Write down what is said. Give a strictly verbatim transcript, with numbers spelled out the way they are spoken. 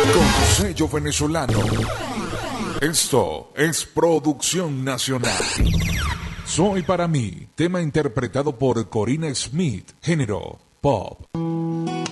con sello venezolano. Esto es producción nacional. Soy para mí, tema interpretado por Corina Smith, género pop.